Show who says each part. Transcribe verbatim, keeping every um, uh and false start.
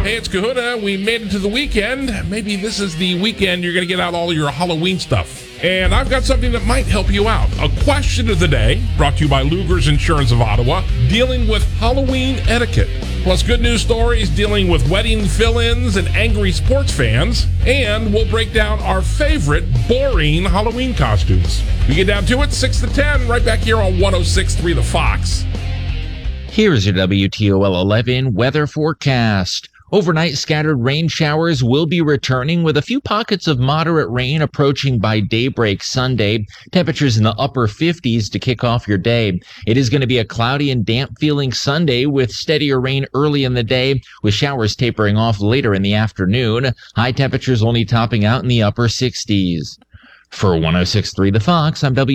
Speaker 1: Hey, it's Kahuna. We made it to the weekend. Maybe this is the weekend you're going to get out all your Halloween stuff. And I've got something that might help you out. A question of the day, brought to you by Luger's Insurance of Ottawa, dealing with Halloween etiquette. Plus good news stories dealing with wedding fill-ins and angry sports fans. And we'll break down our favorite boring Halloween costumes. We get down to it, six to ten, right back here on one oh six point three The Fox.
Speaker 2: Here's your W T O L eleven weather forecast. Overnight, scattered rain showers will be returning with a few pockets of moderate rain approaching by daybreak Sunday. Temperatures in the upper fifties to kick off your day. It is going to be a cloudy and damp feeling Sunday with steadier rain early in the day, with showers tapering off later in the afternoon. High temperatures only topping out in the upper sixties. For one oh six point three The Fox, I'm W.